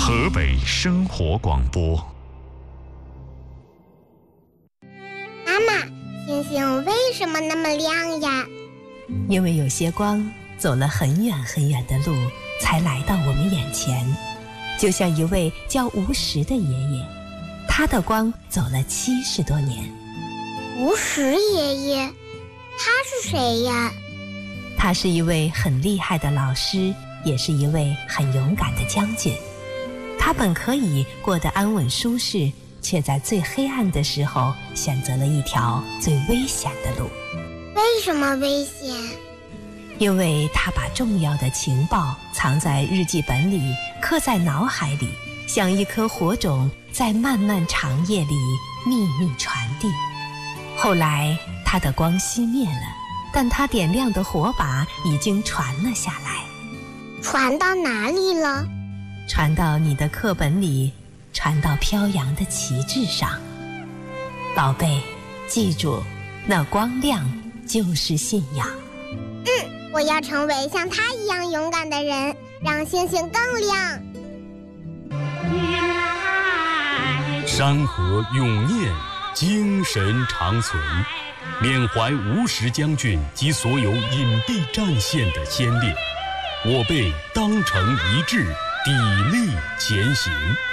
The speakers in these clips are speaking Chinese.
河北生活广播。 妈妈，星星为什么那么亮呀？ 因为有些光走了很远很远的路，才来到我们眼前。就像一位叫吴石的爷爷，他的光走了70多年。 吴石爷爷，他是谁呀？ 他是一位很厉害的老师，也是一位很勇敢的将军。他本可以过得安稳舒适，却在最黑暗的时候选择了一条最危险的路。 为什么危险？ 因为他把重要的情报藏在日记本里，刻在脑海里，像一颗火种，在漫漫长夜里秘密传递。后来他的光熄灭了，但他点亮的火把已经传了下来。 传到哪里了？ 传到你的课本里，传到飘扬的旗帜上。宝贝，记住，那光亮就是信仰。 我要成为像他一样勇敢的人，让星星更亮。 山河永念，精神长存，缅怀吴石将军及所有隐蔽战线的先烈，我辈当成一致，砥砺前行。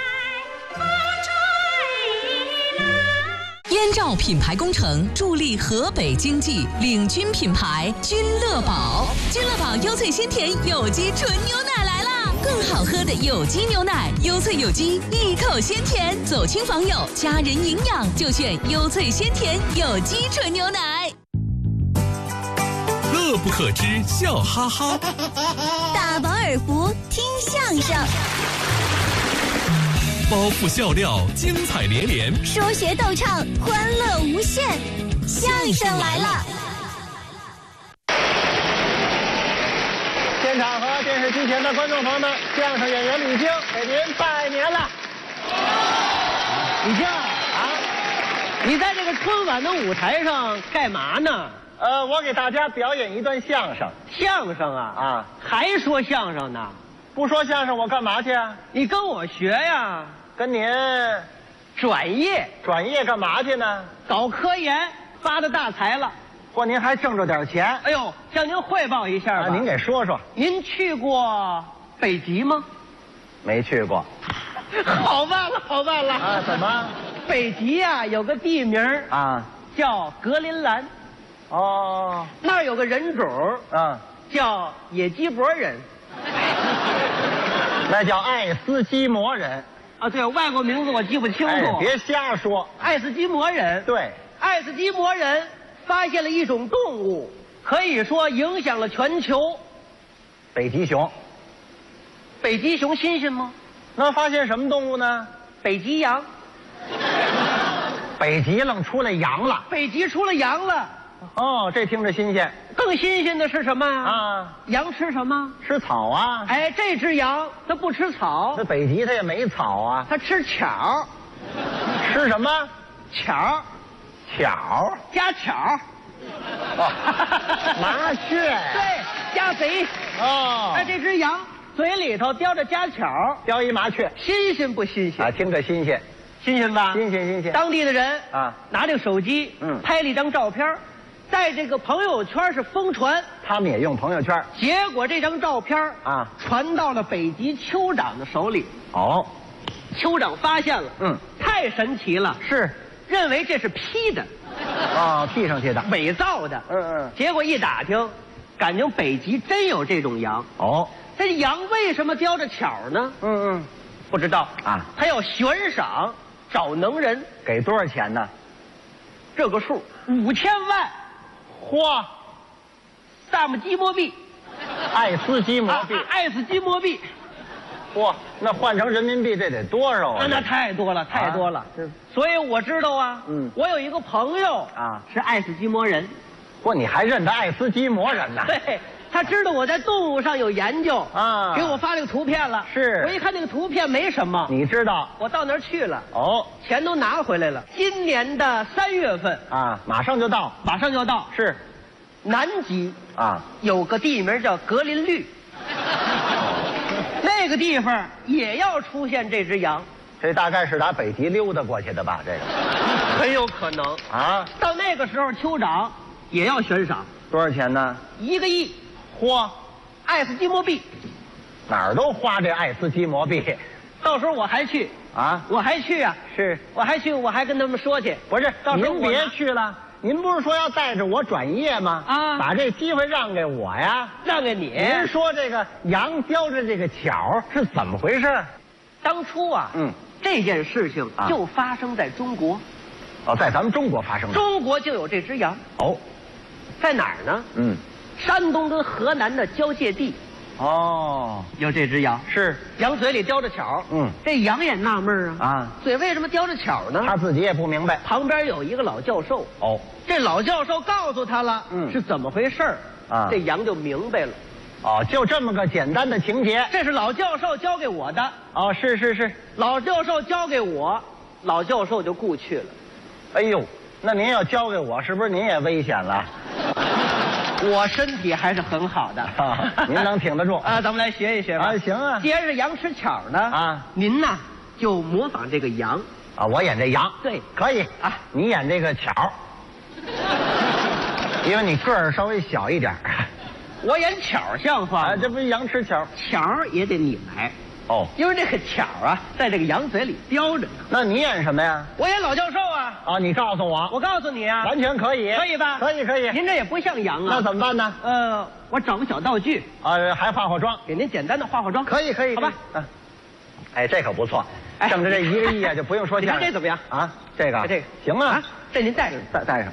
燕赵品牌工程助力河北经济，领军品牌君乐宝。君乐宝优萃鲜甜有机纯牛奶来啦！更好喝的有机牛奶，优萃有机，一口鲜甜。走亲访友，家人营养就选优萃鲜甜有机纯牛奶。 乐不可支，笑哈哈。 大饱耳福，听相声。 包袱笑料，精彩连连； 说学逗唱，欢乐无限。相声来了！ 现场和电视机前的观众朋友们，相声演员李菁给您拜年了。 李菁啊，你在这个春晚的舞台上干嘛呢？ 我给大家表演一段相声。 相声啊，还说相声呢？ 不说相声我干嘛去啊？ 你跟我学呀。 跟您转业干嘛去呢？ 搞科研，发了大财了。 嚯，您还挣着点钱。 哎呦，向您汇报一下吧。 您给说说。 您去过北极吗？ 没去过。 好办了啊？怎么？ 北极呀，有个地名啊， 叫格陵兰。 哦， 那儿有个人种叫野鸡脖人。 那叫爱斯基摩人。 啊，对，外国名字我记不清楚。 别瞎说。 爱斯基摩人。 对， 爱斯基摩人发现了一种动物，可以说影响了全球。 北极熊。 北极熊新鲜吗？ 那发现什么动物呢？ 北极羊。 北极愣出来羊了。 北极出了羊了。 哦，这听着新鲜。 更新鲜的是什么啊？ 羊吃什么？ 吃草啊。 哎，这只羊它不吃草。 那北极它也没草啊。 它吃巧。 吃什么？ 巧。加巧。 麻雀。 对，加贼。 哦。 哎，这只羊嘴里头叼着家巧， 叼一麻雀， 新鲜不新鲜？ 啊，听着新鲜。 新鲜吧？ 新鲜。 当地的人啊， 拿这个手机，拍了一张照片，在这个朋友圈是疯传。 他们也用朋友圈。 结果这张照片啊， 传到了北极酋长的手里。 哦， 酋长发现了，太神奇了， 是， 认为这是 P 的， P 上去的， 伪造的。结果一打听，感情北极真有这种羊。 哦， 这羊为什么叼着巧呢？不知道啊。 他要悬赏找能人， 给多少钱呢？ 这个数5000万。 嚯， 萨姆基摩币， 爱斯基摩币， 爱斯基摩币。 嚯，那换成人民币这得多少啊？ 那太多了，太多了。所以我知道啊，我有一个朋友啊是爱斯基摩人。 嚯，你还认得爱斯基摩人呢？ 对，他知道我在动物上有研究啊， 给我发那个图片了。 是， 我一看那个图片没什么， 你知道， 我到那儿去了。 哦， 钱都拿回来了。今年的3月份啊，马上就到。 是，南极啊有个地名叫格林绿。 那个地方也要出现这只羊， 这大概是打北极溜达过去的吧？这个很有可能啊。 到那个时候，酋长也要悬赏多少钱呢 ？1个亿， 嚯， 爱斯基摩币。 哪儿都花这爱斯基摩币到时候我还去啊！ 我还去啊！ 是， 我还去，我还跟他们说去。 不是， 到时候您别去了。您不是说要带着我转业吗？ 啊， 把这机会让给我呀， 让给你。 您说这个羊叼着这个巧是怎么回事？ 当初啊，这件事情就发生在中国。 哦，在咱们中国发生的。 中国就有这只羊。 哦， 在哪儿呢？山东跟河南的交界地。 哦， 有这只羊， 是羊嘴里叼着巧。这羊也纳闷啊，嘴为什么叼着巧呢？ 他自己也不明白。 旁边有一个老教授。哦，这老教授告诉他了，是怎么回事啊？这羊就明白了。 哦，就这么个简单的情节。 这是老教授教给我的。 哦，是， 老教授教给我，老教授就故去了。 哎呦，那您要交给我，是不是您也危险了？ 我身体还是很好的， 您能挺得住啊？咱们来学一学吧。 啊，行啊。 既然是羊吃巧呢，啊，您呐就模仿这个羊啊，我演这羊， 对， 可以啊。你演这个巧，因为你个儿稍微小一点。 我演巧像话吗？ 啊，这不是羊吃巧， 巧也得你来。哦，因为这个巧啊，在这个羊嘴里叼着呢。 那你演什么呀？ 我演老教授啊。 啊，你告诉我。 我告诉你啊， 完全可以。 可以吧？ 可以。 您这也不像羊啊。 那怎么办呢？ 我找个小道具。 还化妆， 给您简单的化妆。 可以。 好吧。 哎，这可不错。挣着这1个亿啊，就不用说相声。 你看这怎么样？ 啊，这个这个行啊。 这您带上， 带上。